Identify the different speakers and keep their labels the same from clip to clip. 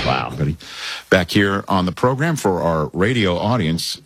Speaker 1: Wow.
Speaker 2: Everybody back here on the program for our radio audience.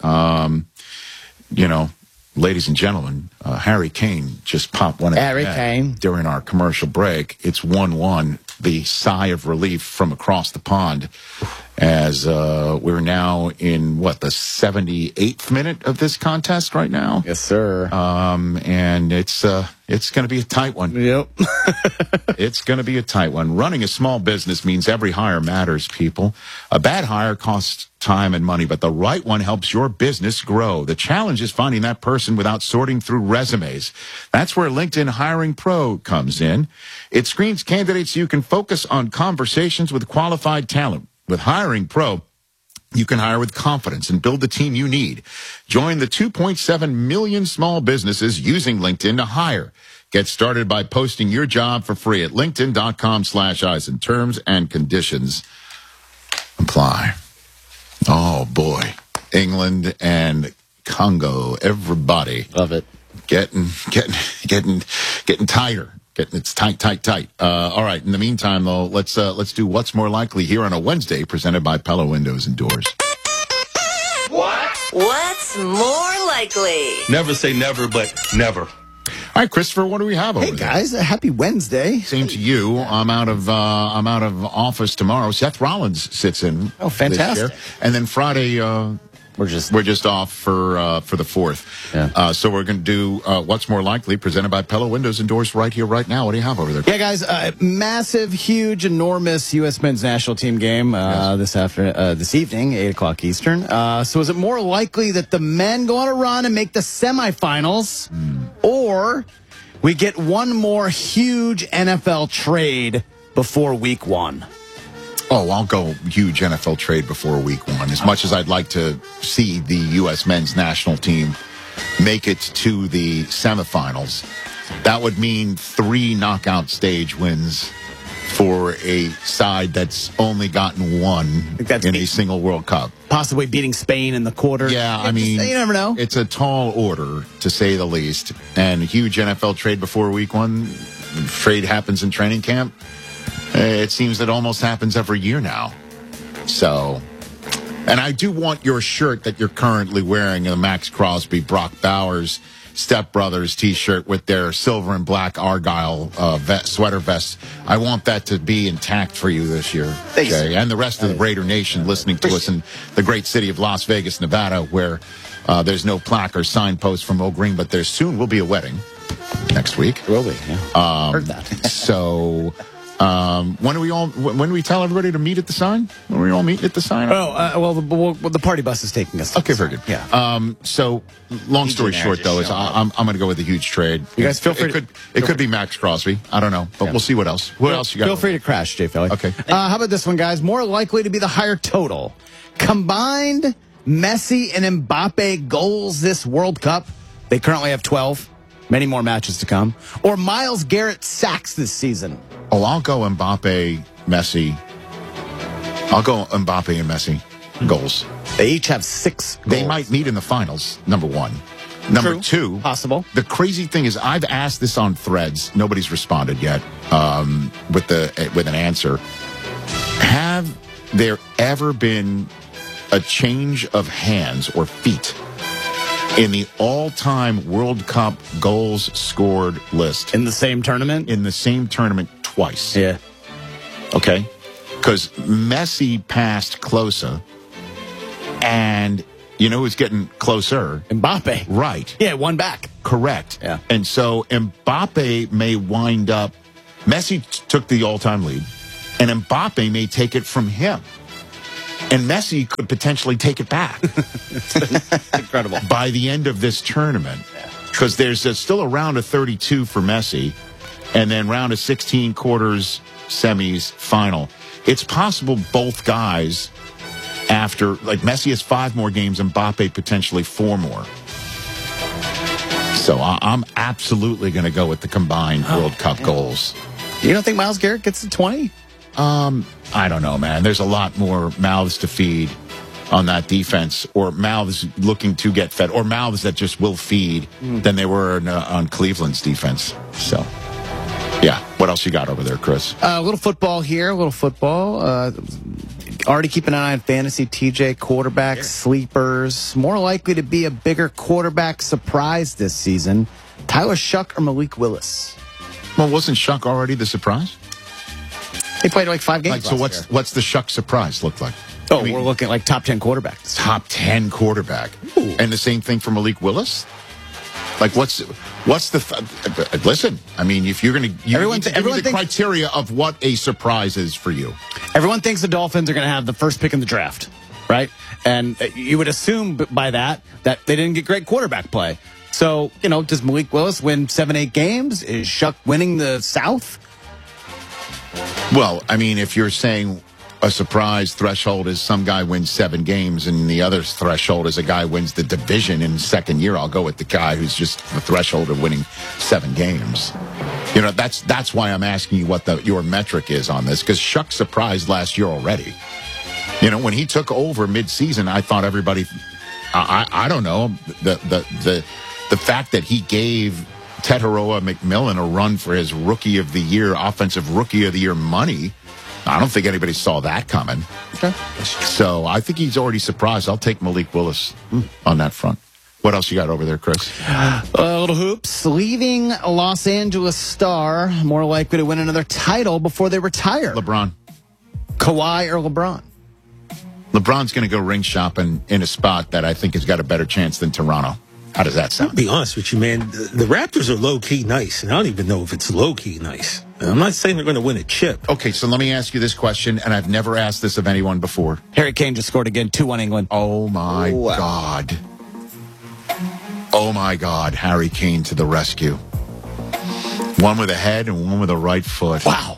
Speaker 2: Ladies and gentlemen, Harry Kane just popped one
Speaker 1: Harry Kane.
Speaker 2: during our commercial break. It's 1-1. The sigh of relief from across the pond as we're now in, the 78th minute of this contest right now?
Speaker 1: Yes, sir.
Speaker 2: And it's going to be a tight one.
Speaker 1: Yep.
Speaker 2: It's going to be a tight one. Running a small business means every hire matters, people. A bad hire costs time and money, but the right one helps your business grow. The challenge is finding that person without sorting through resumes. That's where LinkedIn Hiring Pro comes in. It screens candidates so you can focus on conversations with qualified talent. With Hiring Pro, you can hire with confidence and build the team you need. Join the 2.7 million small businesses using LinkedIn to hire. Get started by posting your job for free at linkedin.com/Eisen. Terms and conditions apply. Oh, boy. England and Congo, everybody.
Speaker 1: Love it.
Speaker 2: Getting tighter. It's tight. All right. In the meantime, though, let's do What's More Likely here on a Wednesday, presented by Pella Windows and Doors.
Speaker 3: What's more likely?
Speaker 4: Never say never, but never.
Speaker 2: All right, Christopher, what do we have over
Speaker 1: Hey,
Speaker 2: there?
Speaker 1: guys. Happy Wednesday.
Speaker 2: Same to you. I'm out of office tomorrow. Seth Rollins sits in.
Speaker 1: Oh, fantastic.
Speaker 2: this year. And then Friday, we're just off for the 4th.
Speaker 1: Yeah.
Speaker 2: So we're going to do What's More Likely, presented by Pella Windows and Doors right here, right now. What do you have over there?
Speaker 1: Yeah, guys, massive, huge, enormous U.S. men's national team game this evening, 8 o'clock Eastern. So is it more likely that the men go on a run and make the semifinals, or we get one more huge NFL trade before week 1?
Speaker 2: Oh, I'll go huge NFL trade before week 1. As much as I'd like to see the U.S. men's national team make it to the semifinals, that would mean 3 knockout stage wins for a side that's only gotten one in a single World Cup.
Speaker 1: Possibly beating Spain in the quarter.
Speaker 2: Yeah, I mean,
Speaker 1: you never know.
Speaker 2: It's a tall order, to say the least. And a huge NFL trade before week 1. Trade happens in training camp. It seems that almost happens every year now. So, and I do want your shirt that you're currently wearing, a Max Crosby, Brock Bowers, Step Brothers t-shirt with their silver and black Argyle sweater vest. I want that to be intact for you this year, Jay, and the rest of the Raider Nation listening to us in the great city of Las Vegas, Nevada, where there's no plaque or signpost from Oak Green, but there soon will be a wedding next week.
Speaker 1: Will be, yeah. Heard that.
Speaker 2: So... when do we tell everybody to meet at the sign? When we all meet at the sign?
Speaker 1: The party bus is taking us.
Speaker 2: Okay, very good.
Speaker 1: Yeah.
Speaker 2: So, long story short, though, is I'm going to go with a huge trade.
Speaker 1: You guys feel free.
Speaker 2: It could be Max Crosby. I don't know, but we'll see what else. What else you got?
Speaker 1: Feel free to crash, Jay Philly.
Speaker 2: Okay.
Speaker 1: How about this one, guys? More likely to be the higher total. Combined Messi and Mbappe goals this World Cup. They currently have 12. Many more matches to come. Or Myles Garrett sacks this season.
Speaker 2: Oh, I'll go Mbappe, Messi. I'll go Mbappe and Messi goals.
Speaker 1: They each have 6 goals.
Speaker 2: They might meet in the finals, number 1. Number
Speaker 1: True.
Speaker 2: 2.
Speaker 1: Possible.
Speaker 2: The crazy thing is I've asked this on Threads. Nobody's responded yet with an answer. Have there ever been a change of hands or feet in the all-time World Cup goals scored list?
Speaker 1: In the same tournament?
Speaker 2: In the same tournament twice.
Speaker 1: Yeah.
Speaker 2: Okay? Because Messi passed Klose, and you know who's getting closer?
Speaker 1: Mbappe.
Speaker 2: Right.
Speaker 1: Yeah, one back.
Speaker 2: Correct.
Speaker 1: Yeah.
Speaker 2: And so Mbappe may wind up... Messi took the all-time lead, and Mbappe may take it from him. And Messi could potentially take it back.
Speaker 1: Incredible.
Speaker 2: By the end of this tournament. Because there's still a round of 32 for Messi, and then round of 16 quarters, semis, final. It's possible both guys, after, like Messi has 5 more games, Mbappe potentially 4 more. So I'm absolutely going to go with the combined World Cup goals.
Speaker 1: You don't think Myles Garrett gets to 20?
Speaker 2: I don't know, man. There's a lot more mouths to feed on that defense, or mouths looking to get fed, or mouths that just will feed than they were on Cleveland's defense. So Yeah. What else you got over there, Chris?
Speaker 1: A little football here, a little football. Already keeping an eye on fantasy, TJ, quarterbacks, sleepers. More likely to be a bigger quarterback surprise this season, Tyler Shuck or Malik Willis?
Speaker 2: Well, wasn't Shuck already the surprise?
Speaker 1: They played like 5 games.
Speaker 2: So
Speaker 1: last year.
Speaker 2: what's the Shuck surprise look like?
Speaker 1: Oh, we're looking at like top 10 quarterbacks.
Speaker 2: Top 10 quarterback.
Speaker 1: Ooh.
Speaker 2: And the same thing for Malik Willis? Like, what's the listen, I mean, if you're going to, everyone the criteria of what a surprise is for you.
Speaker 1: Everyone thinks the Dolphins are going to have the first pick in the draft, right? And you would assume by that they didn't get great quarterback play. So, does Malik Willis win 7-8 games? Is Shuck winning the South?
Speaker 2: Well, I mean, if you're saying a surprise threshold is some guy wins 7 games and the other threshold is a guy wins the division in second year, I'll go with the guy who's just the threshold of winning 7 games. That's why I'm asking you what your metric is on this, because Shuck surprised last year already. When he took over midseason, I thought everybody, I don't know, the fact that he gave Teteroa McMillan a run for his Rookie of the Year, Offensive Rookie of the Year money, I don't think anybody saw that coming. Okay. So I think he's already surprised. I'll take Malik Willis on that front. What else you got over there, Chris?
Speaker 1: Little hoops. Leaving Los Angeles Star, more likely to win another title before they retire.
Speaker 2: LeBron.
Speaker 1: Kawhi or LeBron?
Speaker 2: LeBron's going to go ring shopping in a spot that I think has got a better chance than Toronto. How does that sound?
Speaker 5: I'll be honest with you, man. The Raptors are low-key nice, and I don't even know if it's low-key nice. I'm not saying they're going to win a chip.
Speaker 2: Okay, so let me ask you this question, and I've never asked this of anyone before.
Speaker 1: Harry Kane just scored again, 2-1 England.
Speaker 2: Oh, my God. Oh, my God. Harry Kane to the rescue. One with a head and one with a right foot.
Speaker 1: Wow.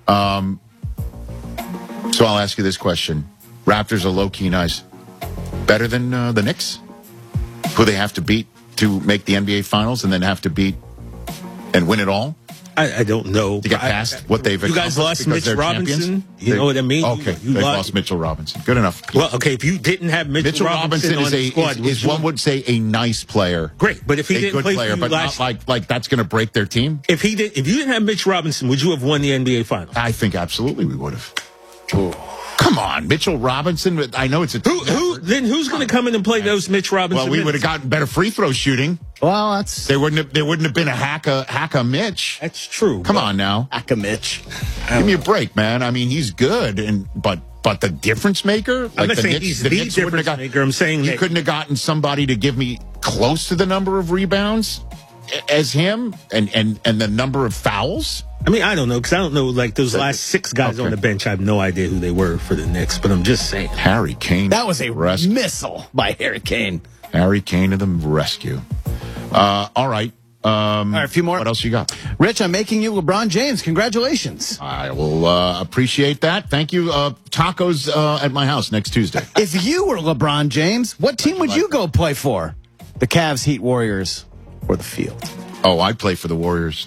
Speaker 2: So I'll ask you this question. Raptors are low-key nice. Better than the Knicks? Who they have to beat to make the NBA Finals and then have to beat and win it all?
Speaker 5: I don't know.
Speaker 2: To get past what they've accomplished.
Speaker 5: You guys lost Mitch Robinson.
Speaker 2: Champions?
Speaker 5: You know what I mean?
Speaker 2: Okay, they lost Mitchell Robinson. Good enough.
Speaker 5: Well, okay, if you didn't have Mitchell Robinson on the squad,
Speaker 2: is one would say a nice player.
Speaker 5: Great, but if he didn't play
Speaker 2: player,
Speaker 5: for you
Speaker 2: but
Speaker 5: last,
Speaker 2: not like that's going to break their team.
Speaker 5: If you didn't have Mitch Robinson, would you have won the NBA Finals?
Speaker 2: I think absolutely we would have. Come on, Mitchell Robinson. I know it's a
Speaker 5: who's going to come in and play those Mitch Robinson?
Speaker 2: Well, we would have gotten better free throw shooting.
Speaker 1: Well,
Speaker 2: there wouldn't have been a Hacka Mitch.
Speaker 5: That's true.
Speaker 2: Come on now,
Speaker 1: Hacka Mitch.
Speaker 2: Give me a break, man. I mean, he's good, but the difference maker.
Speaker 5: Like I'm not saying he's the difference maker. I'm saying
Speaker 2: you couldn't have gotten somebody to give me close to the number of rebounds as him, and the number of fouls.
Speaker 5: I mean, I don't know, because I don't know, like, those last 6 guys on the bench, I have no idea who they were for the Knicks, but I'm just saying.
Speaker 2: Harry Kane.
Speaker 1: That was a missile by Harry Kane.
Speaker 2: Harry Kane to the rescue. All right.
Speaker 1: All right, a few more.
Speaker 2: What else you got?
Speaker 1: Rich, I'm making you LeBron James. Congratulations.
Speaker 2: I will appreciate that. Thank you. Tacos at my house next Tuesday.
Speaker 1: If you were LeBron James, what team would you go play for? The Cavs, Heat, Warriors, or the Field?
Speaker 2: Oh, I'd play for the Warriors.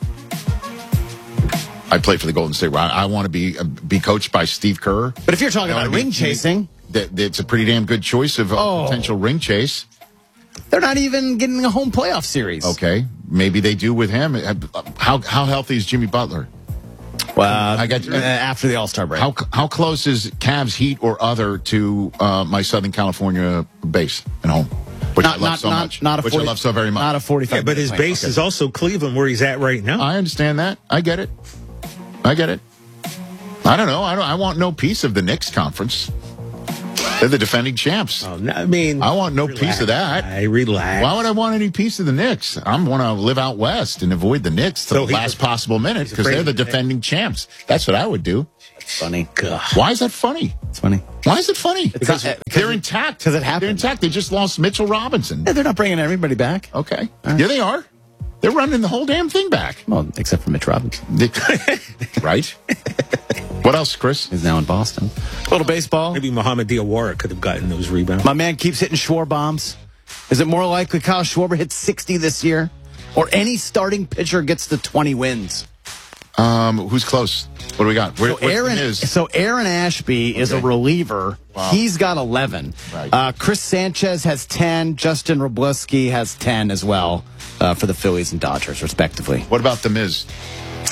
Speaker 2: I play for the Golden State. I want to be coached by Steve Kerr.
Speaker 1: But if you're talking about ring chasing,
Speaker 2: it's a pretty damn good choice of potential ring chase.
Speaker 1: They're not even getting a home playoff series.
Speaker 2: Okay, maybe they do with him. How healthy is Jimmy Butler?
Speaker 1: Well, after the All-Star break.
Speaker 2: How close is Cavs, Heat, or other to my Southern California base and home? Which I love so much. Which I love so very much.
Speaker 1: Not a 45.
Speaker 5: Yeah, but his base is also Cleveland, where he's at right now.
Speaker 2: I understand that. I get it. I don't know. I want no piece of the Knicks conference. They're the defending champs.
Speaker 5: Oh, I mean,
Speaker 2: I want no piece of that.
Speaker 5: Relax.
Speaker 2: Why would I want any piece of the Knicks? I want to live out west and avoid the Knicks to the last possible minute because they're the defending champs. That's what I would do.
Speaker 1: It's funny. God.
Speaker 2: Why is that funny?
Speaker 1: It's funny.
Speaker 2: Why is it funny?
Speaker 1: Because
Speaker 2: they're intact.
Speaker 1: Because it happened.
Speaker 2: They're intact. They just lost Mitchell Robinson.
Speaker 1: Yeah, they're not bringing everybody back.
Speaker 2: Okay. Right. Yeah, they are. They're running the whole damn thing back.
Speaker 1: Well, except for Mitch Robinson.
Speaker 2: Right? What else, Chris?
Speaker 1: He's now in Boston. A little baseball.
Speaker 5: Maybe Muhammad Diawara could have gotten those rebounds.
Speaker 1: My man keeps hitting Schwarber bombs. Is it more likely Kyle Schwarber hits 60 this year? Or any starting pitcher gets to 20 wins?
Speaker 2: Who's close? What do we got?
Speaker 1: Aaron Ashby is a reliever. Wow. He's got 11. Right. Chris Sanchez has 10. Justin Robleski has 10 as well for the Phillies and Dodgers, respectively.
Speaker 2: What about the Miz?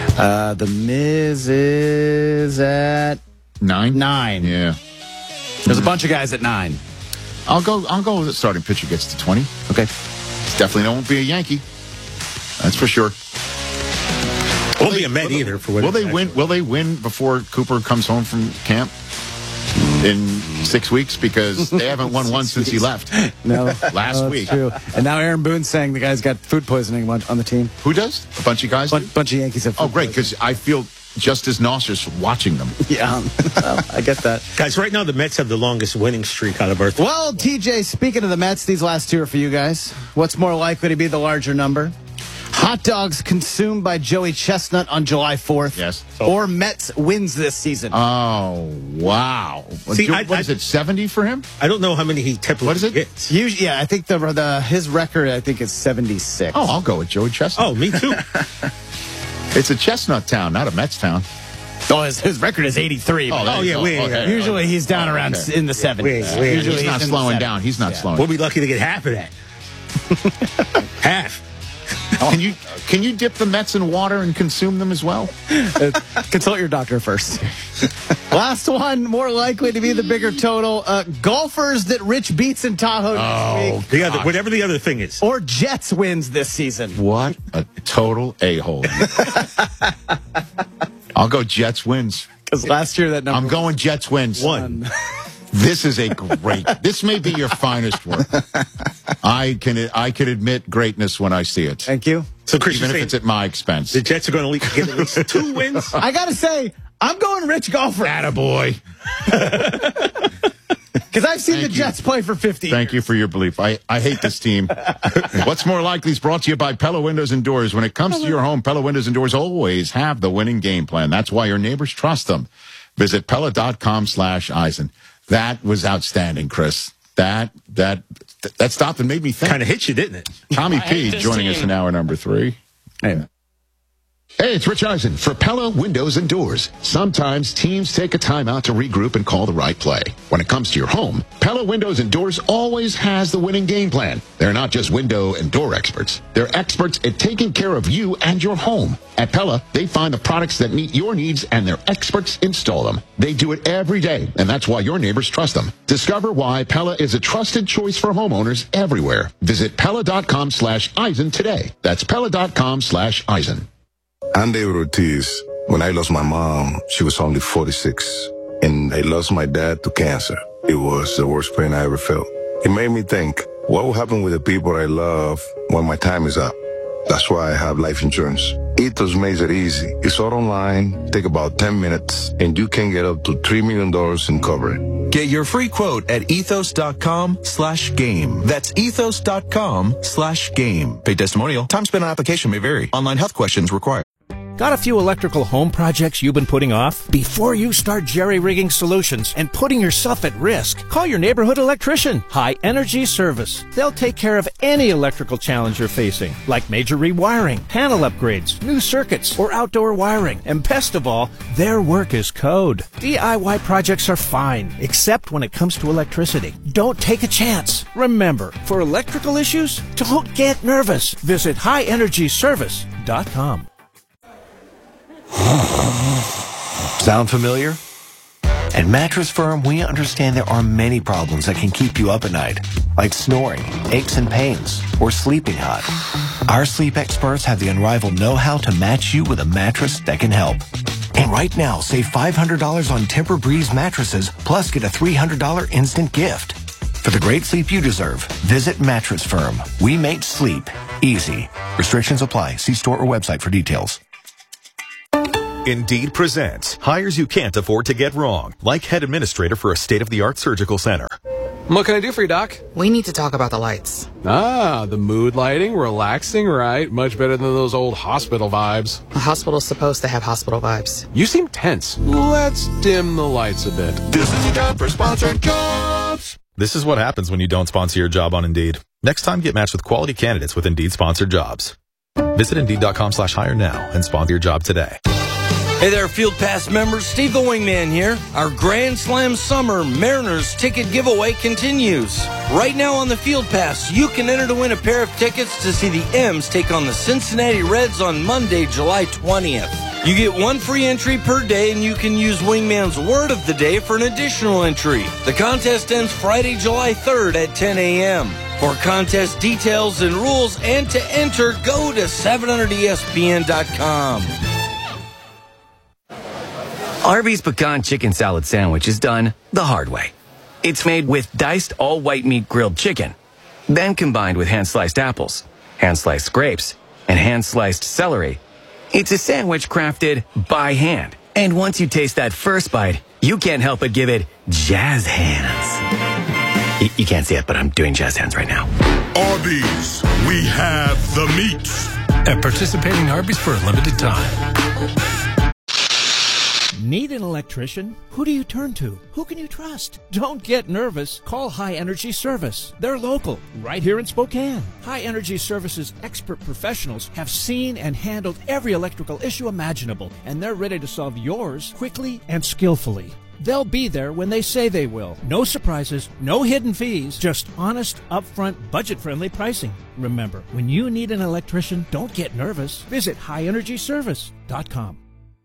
Speaker 1: The Miz is at
Speaker 2: 9?
Speaker 1: 9.
Speaker 2: Yeah.
Speaker 1: There's a bunch of guys at 9.
Speaker 2: I'll go with the starting pitcher gets to 20.
Speaker 1: Okay.
Speaker 2: It's definitely won't be a Yankee. That's for sure.
Speaker 5: Won't be a Met either.
Speaker 2: Will they win? Will they win before Cooper comes home from camp in 6 weeks? Because they haven't won one since he left.
Speaker 1: No.
Speaker 2: Last week.
Speaker 1: True. And now Aaron Boone's saying the guy's got food poisoning on the team.
Speaker 2: Who does? A bunch of guys?
Speaker 1: Bunch of Yankees have food
Speaker 2: Oh, great, because I feel just as nauseous watching them.
Speaker 1: Yeah, I get that.
Speaker 5: Guys, right now the Mets have the longest winning streak out of Earth.
Speaker 1: Well, TJ, speaking of the Mets, these last two are for you guys. What's more likely to be the larger number? Hot dogs consumed by Joey Chestnut on July 4th.
Speaker 2: Yes.
Speaker 1: Or Mets wins this season.
Speaker 2: Oh, wow.
Speaker 5: See,
Speaker 2: what is it, 70 for him?
Speaker 5: I don't know how many he typically
Speaker 2: What is it?
Speaker 5: gets.
Speaker 1: Usually, yeah, I think his record, I think, is 76.
Speaker 2: Oh, I'll go with Joey Chestnut.
Speaker 5: Oh, me too.
Speaker 2: It's a Chestnut town, not a Mets town.
Speaker 1: Oh, his record is 83.
Speaker 2: Oh, there you go. Okay.
Speaker 1: Usually he's down around in the 70s. Usually
Speaker 2: He's not
Speaker 1: in the
Speaker 2: slowing
Speaker 1: 70s.
Speaker 2: down. He's not slowing
Speaker 5: We'll be lucky to get half of that. Half.
Speaker 2: Can you dip the Mets in water and consume them as well?
Speaker 1: Consult your doctor first. Last one, more likely to be the bigger total. Golfers that Rich beats in Tahoe next week.
Speaker 5: Whatever the other thing is.
Speaker 1: Or Jets wins this season.
Speaker 2: What a total a-hole. I'll go Jets wins.
Speaker 1: Because last year that number
Speaker 2: I'm going Jets wins.
Speaker 5: 1.
Speaker 2: This is this may be your finest work. I can admit greatness when I see it.
Speaker 1: Thank you.
Speaker 5: So, Chris,
Speaker 2: Even if it's at my expense.
Speaker 5: the Jets are going to get at least 2 wins?
Speaker 1: I got to say, I'm going Rich Golfer.
Speaker 2: Attaboy.
Speaker 1: Because I've seen
Speaker 2: Thank
Speaker 1: the
Speaker 2: you.
Speaker 1: Jets play for 50
Speaker 2: Thank you for your belief. I hate this team. What's more likely is brought to you by Pella Windows and Doors. When it comes to your home, Pella Windows and Doors always have the winning game plan. That's why your neighbors trust them. Visit Pella.com/Eisen. That was outstanding, Chris. That stopped and made me think.
Speaker 5: Kind of hit you, didn't it?
Speaker 2: Tommy P joining us in hour number 3.
Speaker 1: Hey.
Speaker 6: Hey, it's Rich Eisen for Pella Windows and Doors. Sometimes teams take a timeout to regroup and call the right play. When it comes to your home, Pella Windows and Doors always has the winning game plan. They're not just window and door experts. They're experts at taking care of you and your home. At Pella, they find the products that meet your needs and their experts install them. They do it every day, and that's why your neighbors trust them. Discover why Pella is a trusted choice for homeowners everywhere. Visit Pella.com/Eisen today. That's Pella.com/Eisen.
Speaker 7: I'm David Ortiz. When I lost my mom, she was only 46. And I lost my dad to cancer. It was the worst pain I ever felt. It made me think, what will happen with the people I love when my time is up? That's why I have life insurance. Ethos makes it easy. It's all online, take about 10 minutes, and you can get up to $3 million in coverage.
Speaker 8: Get your free quote at ethos.com/game. That's ethos.com/game. Paid testimonial. Time spent on application may vary. Online health questions required.
Speaker 9: Got a few electrical home projects you've been putting off? Before you start jerry-rigging solutions and putting yourself at risk, call your neighborhood electrician, High Energy Service. They'll take care of any electrical challenge you're facing, like major rewiring, panel upgrades, new circuits, or outdoor wiring. And best of all, their work is code. DIY projects are fine, except when it comes to electricity. Don't take a chance. Remember, for electrical issues, don't get nervous. Visit highenergyservice.com.
Speaker 10: Sound familiar? At Mattress Firm, we understand there are many problems that can keep you up at night, like snoring, aches and pains, or sleeping hot. Our sleep experts have the unrivaled know-how to match you with a mattress that can help. And right now, save $500 on Tempur-Breeze mattresses, plus get a $300 instant gift. For the great sleep you deserve, visit Mattress Firm. We make sleep easy. Restrictions apply. See store or website for details.
Speaker 11: Indeed presents hires you can't afford to get wrong, like head administrator for a state-of-the-art surgical center.
Speaker 12: What can I do for you, Doc?
Speaker 13: We need to talk about the lights.
Speaker 12: Ah, the mood lighting, relaxing, right? Much better than those old hospital vibes.
Speaker 13: A hospital's supposed to have hospital vibes.
Speaker 12: You seem tense. Let's dim the lights a bit.
Speaker 11: This is your time for sponsored jobs. This is what happens when you don't sponsor your job on Indeed. Next time, get matched with quality candidates with Indeed sponsored jobs. Visit Indeed.com/hire now and sponsor your job today.
Speaker 14: Hey there, Field Pass members. Steve the Wingman here. Our Grand Slam Summer Mariners ticket giveaway continues. Right now on the Field Pass, you can enter to win a pair of tickets to see the M's take on the Cincinnati Reds on Monday, July 20th. You get one free entry per day, and you can use Wingman's Word of the Day for an additional entry. The contest ends Friday, July 3rd at 10 a.m. For contest details and rules and to enter, go to 700ESPN.com.
Speaker 15: Arby's Pecan Chicken Salad Sandwich is done the hard way. It's made with diced all-white meat grilled chicken, then combined with hand-sliced apples, hand-sliced grapes, and hand-sliced celery. It's a sandwich crafted by hand. And once you taste that first bite, you can't help but give it jazz hands. You can't see it, but I'm doing jazz hands right now.
Speaker 16: Arby's, we have the meats.
Speaker 17: At participating Arby's for a limited time.
Speaker 9: Need an electrician? Who do you turn to? Who can you trust? Don't get nervous. Call High Energy Service. They're local, right here in Spokane. High Energy Service's expert professionals have seen and handled every electrical issue imaginable, and they're ready to solve yours quickly and skillfully. They'll be there when they say they will. No surprises, no hidden fees, just honest, upfront, budget-friendly pricing. Remember, when you need an electrician, don't get nervous. Visit highenergyservice.com.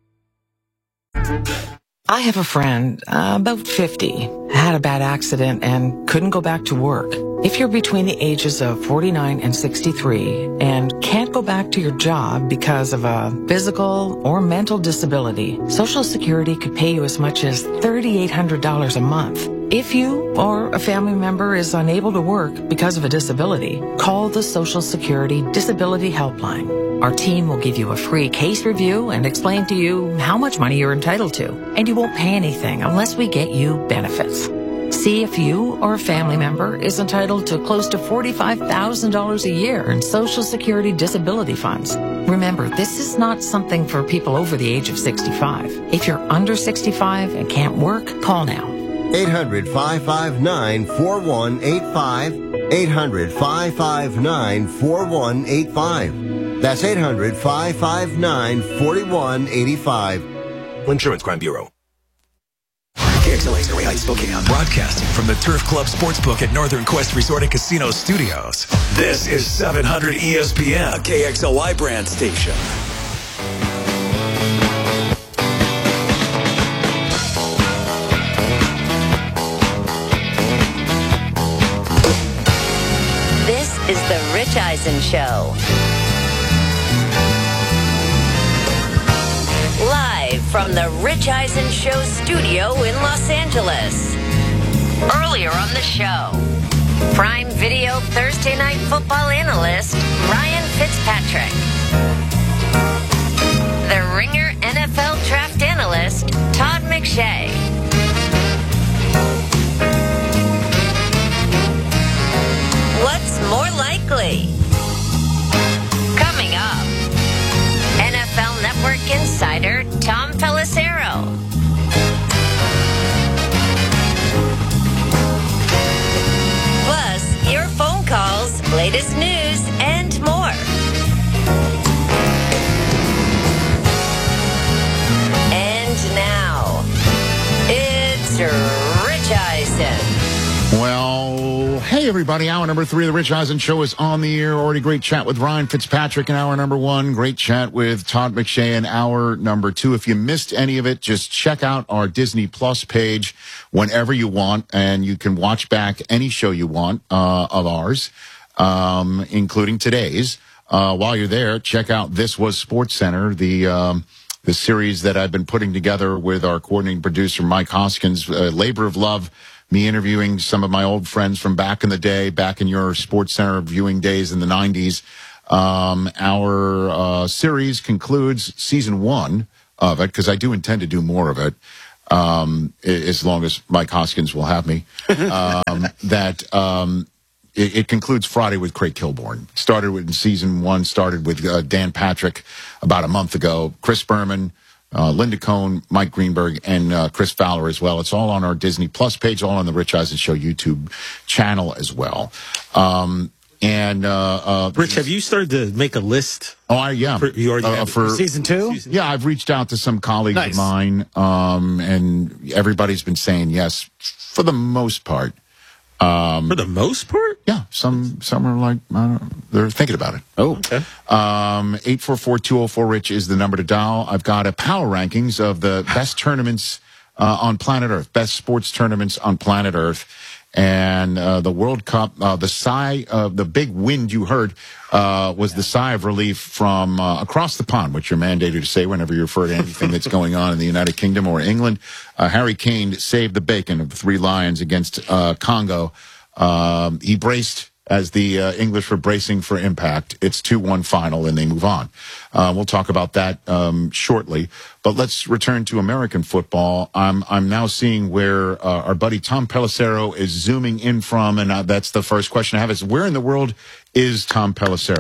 Speaker 13: I have a friend, about 50, had a bad accident and couldn't go back to work. If you're between the ages of 49 and 63 and can't go back to your job because of a physical or mental disability, Social Security could pay you as much as $3,800 a month. If you or a family member is unable to work because of a disability, call the Social Security Disability Helpline. Our team will give you a free case review and explain to you how much money you're entitled to. And you won't pay anything unless we get you benefits. See if you or a family member is entitled to close to $45,000 a year in Social Security disability funds. Remember, this is not something for people over the age of 65. If you're under 65 and can't work, call now.
Speaker 18: 800-559-4185. 800-559-4185. That's 800-559-4185.
Speaker 8: Insurance Crime Bureau. KXLA's Norway Heights, Spokane, broadcasting from the Turf Club Sportsbook at Northern Quest Resort and Casino Studios. This is 700 ESPN, a KXLY brand station.
Speaker 3: This is the Rich Eisen Show. Live from the Rich Eisen Show studio in Los Angeles. Earlier on the show, Prime Video Thursday Night Football analyst Ryan Fitzpatrick. The Ringer NFL draft analyst Todd McShay. What's more likely? Coming up, NFL Network insider Tom Pelissero. Plus, your phone calls, latest news, and more. And now, it's Rich Eisen.
Speaker 2: Well, hey, everybody. Hour number 3 of the Rich Eisen Show is on the air. Already great chat with Ryan Fitzpatrick in hour number 1. Great chat with Todd McShay in hour number 2. If you missed any of it, just check out our Disney Plus page whenever you want, and you can watch back any show you want of ours, including today's. While you're there, check out This Was Sports Center, the series that I've been putting together with our coordinating producer, Mike Hoskins, labor of love. Me interviewing some of my old friends from back in the day, back in your Sports Center viewing days in the 90s. Our series concludes season 1 of it, because I do intend to do more of it, as long as Mike Hoskins will have me. It concludes Friday with Craig Kilborn. Started with season 1, started with Dan Patrick about a month ago. Chris Berman, Linda Cohn, Mike Greenberg, and Chris Fowler as well. It's all on our Disney Plus page, all on the Rich Eisen Show YouTube channel as well.
Speaker 5: Rich, have you started to make a list?
Speaker 2: Oh, yeah.
Speaker 5: For
Speaker 1: season 2?
Speaker 2: Yeah, I've reached out to some colleagues of mine, and everybody's been saying yes for the most part.
Speaker 5: For the most part?
Speaker 2: Yeah, some are like, they're thinking about it.
Speaker 1: Oh.
Speaker 5: Okay.
Speaker 2: 844-204-RICH is the number to dial. I've got a power rankings of the best tournaments on planet Earth, best sports tournaments on planet Earth. And the World Cup, the big wind you heard was the sigh of relief from across the pond, which you're mandated to say whenever you refer to anything that's going on in the United Kingdom or England. Harry Kane saved the bacon of the Three Lions against Congo. He braced as the English were bracing for impact. It's 2-1 final, and they move on. We'll talk about that shortly. But let's return to American football. I'm now seeing where our buddy Tom Pelissero is zooming in from, and that's the first question I have is, where in the world is Tom Pelissero?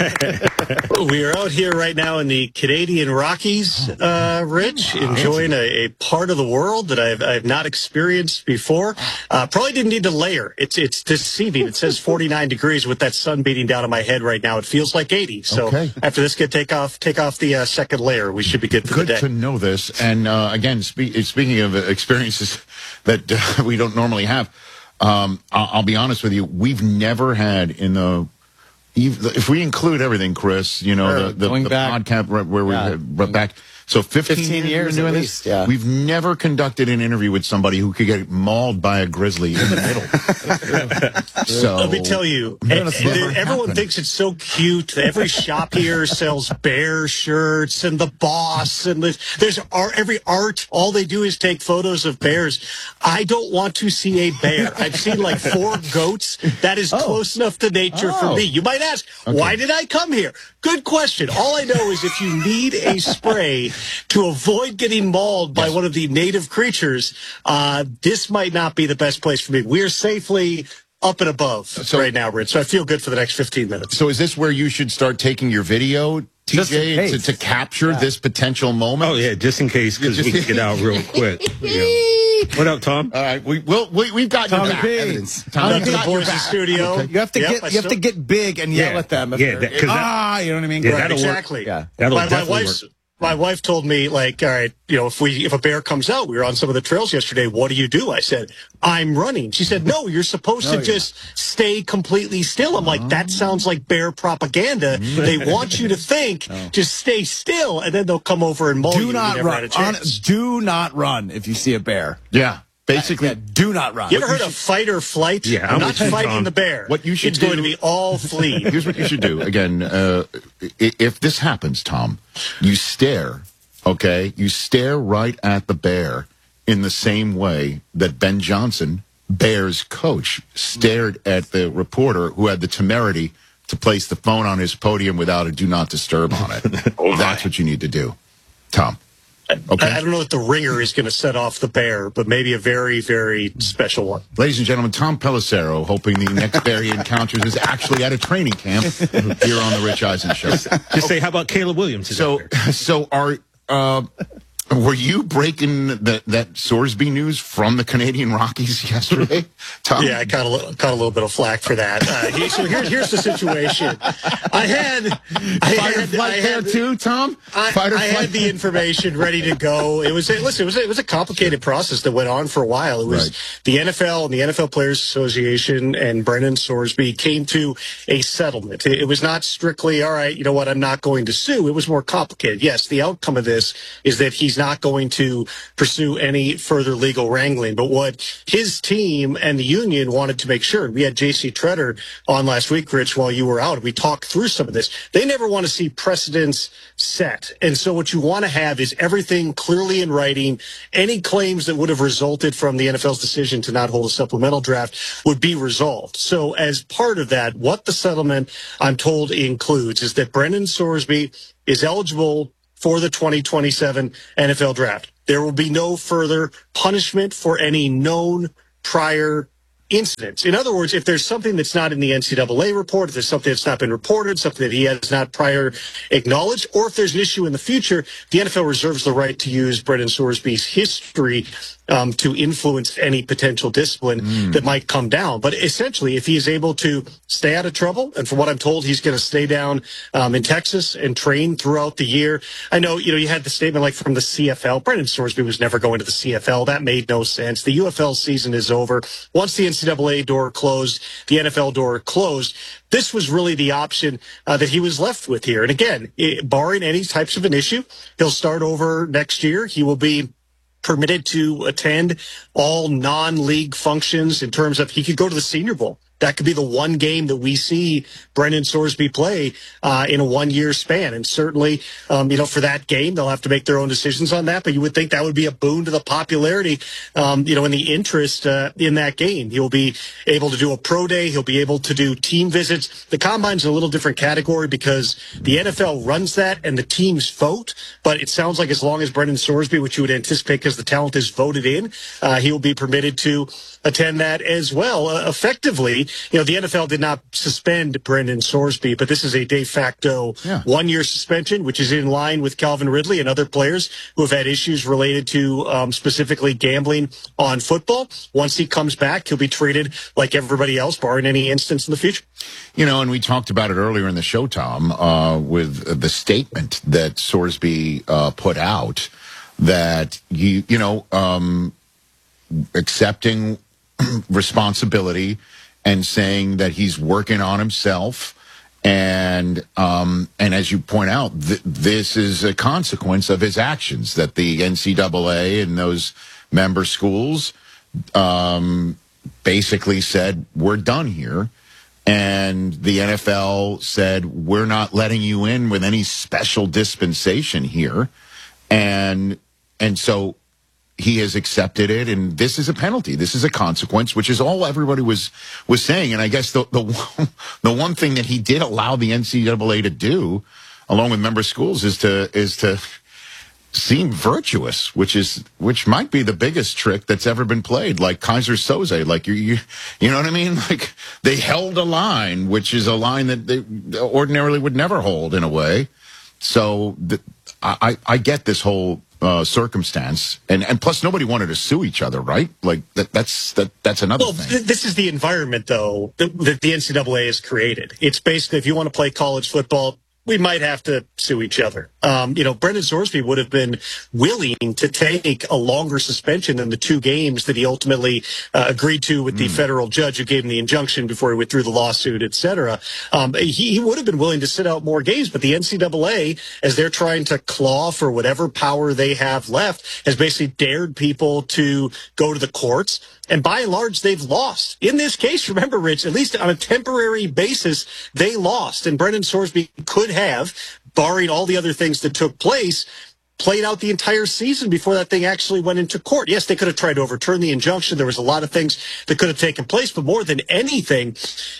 Speaker 19: We are out here right now in the Canadian Rockies, Rich, enjoying a part of the world that I've not experienced before. Probably didn't need to layer. It's deceiving. It says 49 degrees with that sun beating down on my head right now. It feels like 80. So after this, take off the second layer. We should be good for the day.
Speaker 2: Good to know this. And again, speaking of experiences that we don't normally have, I'll be honest with you. We've never had if we include everything, Chris, the podcast where we went back. So 15 years doing this. Yeah. We've never conducted an interview with somebody who could get mauled by a grizzly in the middle. So
Speaker 19: let me tell you, everyone thinks it's so cute. Every shop here sells bear shirts, and the boss, and there's every art. All they do is take photos of bears. I don't want to see a bear. I've seen like 4 goats. That is close enough to nature for me. You might ask, why did I come here? Good question. All I know is if you need a spray to avoid getting mauled by one of the native creatures, this might not be the best place for me. We're safely up and above right now, Rich. So I feel good for the next 15 minutes.
Speaker 2: So is this where you should start taking your video, TJ, to capture this potential moment?
Speaker 5: Oh, yeah, just in case, because we can get out real quick. What up, Tom?
Speaker 2: All right, we've got your back. Evidence.
Speaker 19: Tom, the boys in the studio.
Speaker 1: Okay. You have to get big and yell at them.
Speaker 19: You know what I mean? Right, exactly.
Speaker 5: Yeah, that'll work.
Speaker 19: My wife told me, like, all right, if a bear comes out, we were on some of the trails yesterday, what do? I said, I'm running. She said, no, you're supposed to just stay completely still. I'm like, that sounds like bear propaganda. They want you to think, just stay still, and then they'll come over and maul you.
Speaker 1: Do not run. Do not run if you see a bear.
Speaker 2: Yeah. Basically,
Speaker 1: do not run.
Speaker 19: You ever heard of fight or flight?
Speaker 5: Yeah,
Speaker 19: I'm not fighting the bear.
Speaker 2: What you should
Speaker 19: do, going to be all flee.
Speaker 2: Here's what you should do. Again, if this happens, Tom, you stare, okay? You stare right at the bear in the same way that Ben Johnson, Bears coach, stared at the reporter who had the temerity to place the phone on his podium without a do not disturb on it. That's what you need to do, Tom. Okay.
Speaker 19: I don't know if the ringer is going to set off the bear, but maybe a very, very special one.
Speaker 2: Ladies and gentlemen, Tom Pelissero, hoping the next bear he encounters is actually at a training camp here on the Rich Eisen Show.
Speaker 5: Just say, how about Caleb Williams?
Speaker 2: Were you breaking that Sorsby news from the Canadian Rockies yesterday, Tom?
Speaker 19: Yeah, I caught a little bit of flack for that. So here's the situation. I had the information ready to go. It was a complicated process that went on for a while. It was the NFL and the NFL Players Association and Brendan Sorsby came to a settlement. It was not strictly, all right, you know what, I'm not going to sue. It was more complicated. Yes, the outcome of this is that he's not going to pursue any further legal wrangling. But what his team and the union wanted to make sure, we had J.C. Treader on last week, Rich, while you were out. We talked through some of this. They never want to see precedents set. And so what you want to have is everything clearly in writing. Any claims that would have resulted from the NFL's decision to not hold a supplemental draft would be resolved. So as part of that, what the settlement, I'm told, includes is that Brendan Sorsby is eligible for the 2027 NFL draft. There will be no further punishment for any known prior incidents. In other words, if there's something that's not in the NCAA report, if there's something that's not been reported, something that he has not prior acknowledged, or if there's an issue in the future, the NFL reserves the right to use Brendan Sorsby's history to influence any potential discipline that might come down. But essentially, if he is able to stay out of trouble, and from what I'm told, he's going to stay down in Texas and train throughout the year. I know, you had the statement like from the CFL. Brendan Sorsby was never going to the CFL. That made no sense. The UFL season is over. Once the NCAA door closed, the NFL door closed. This was really the option that he was left with here. And again, barring any types of an issue, he'll start over next year. He will be permitted to attend all non-league functions in terms of he could go to the Senior Bowl. That could be the one game that we see Brendan Sorsby play in a one-year span. And certainly, for that game, they'll have to make their own decisions on that. But you would think that would be a boon to the popularity, and the interest in that game. He'll be able to do a pro day. He'll be able to do team visits. The Combine's a little different category because the NFL runs that and the teams vote. But it sounds like as long as Brendan Sorsby, which you would anticipate because the talent is voted in, he will be permitted to attend that as well. Effectively, the NFL did not suspend Brendan Sorsby, but this is a de facto one-year suspension, which is in line with Calvin Ridley and other players who have had issues related to specifically gambling on football. Once he comes back, he'll be treated like everybody else, barring any instance in the future.
Speaker 2: And we talked about it earlier in the show, Tom, with the statement that Sorsby put out that accepting responsibility and saying that he's working on himself. And as you point out, this is a consequence of his actions, that the NCAA and those member schools basically said, we're done here. And the NFL said, we're not letting you in with any special dispensation here. And so he has accepted it, and this is a penalty. This is a consequence, which is all everybody was saying. And I guess the one thing that he did allow the NCAA to do, along with member schools, is to seem virtuous, which might be the biggest trick that's ever been played. Like Kaiser Soze, like you know what I mean? Like they held a line, which is a line that they ordinarily would never hold in a way. So I get this whole circumstance, and plus nobody wanted to sue each other, right? Like that's another thing.
Speaker 19: This is the environment, though, that the NCAA has created. It's basically, if you want to play college football, we might have to sue each other. Brendan Sorsby would have been willing to take a longer suspension than the 2 games that he ultimately agreed to with the federal judge who gave him the injunction before he withdrew the lawsuit, et cetera. He would have been willing to sit out more games, but the NCAA, as they're trying to claw for whatever power they have left, has basically dared people to go to the courts. And by and large, they've lost. In this case, remember, Rich, at least on a temporary basis, they lost. And Brendan Sorsby could have, barring all the other things that took place, played out the entire season before that thing actually went into court. Yes, they could have tried to overturn the injunction. There was a lot of things that could have taken place, but more than anything,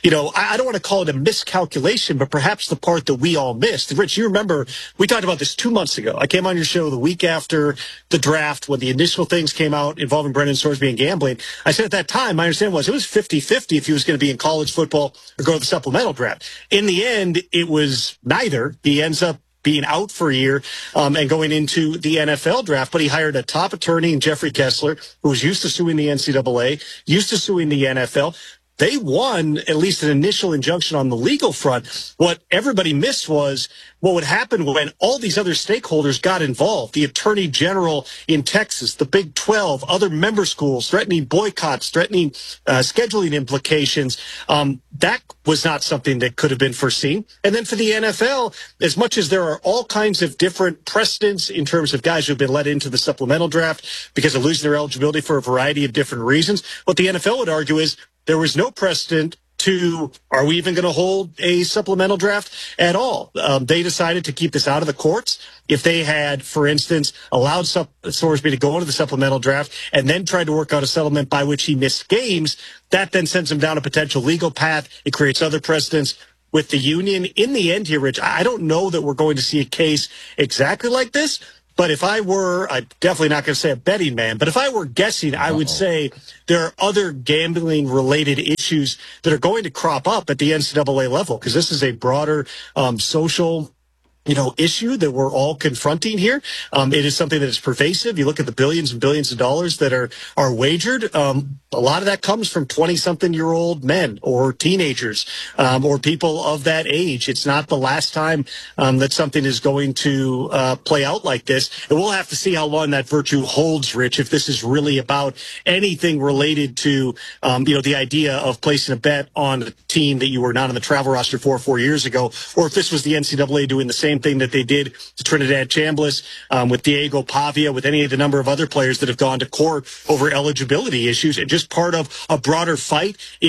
Speaker 19: I don't want to call it a miscalculation, but perhaps the part that we all missed. Rich, you remember, we talked about this 2 months ago. I came on your show the week after the draft when the initial things came out involving Brendan Sorsby and gambling. I said at that time, my understanding was it was 50-50 if he was going to be in college football or go to the supplemental draft. In the end, it was neither. He ends up being out for a year and going into the NFL draft. But he hired a top attorney in Jeffrey Kessler, who was used to suing the NCAA, used to suing the NFL. They won at least an initial injunction on the legal front. What everybody missed was what would happen when all these other stakeholders got involved. The Attorney General in Texas, the Big 12, other member schools threatening boycotts, threatening scheduling implications. That was not something that could have been foreseen. And then for the NFL, as much as there are all kinds of different precedents in terms of guys who have been let into the supplemental draft because of losing their eligibility for a variety of different reasons, what the NFL would argue is there was no precedent to, are we even going to hold a supplemental draft at all? They decided to keep this out of the courts. If they had, for instance, allowed Sorsby to go into the supplemental draft and then tried to work out a settlement by which he missed games, that then sends him down a potential legal path. It creates other precedents with the union. In the end here, Rich, I don't know that we're going to see a case exactly like this. But if I were, I'm definitely not going to say a betting man, but if I were guessing, I would say there are other gambling-related issues that are going to crop up at the NCAA level, because this is a broader social issue that we're all confronting here. It is something that is pervasive. You look at the billions and billions of dollars that are wagered. A lot of that comes from 20-something-year-old men or teenagers or people of that age. It's not the last time that something is going to play out like this. And we'll have to see how long that virtue holds, Rich, if this is really about anything related to, the idea of placing a bet on a team that you were not on the travel roster for 4 years ago, or if this was the NCAA doing the same thing that they did to Trinidad Chambliss, with Diego Pavia, with any of the number of other players that have gone to court over eligibility issues, and just part of a broader fight.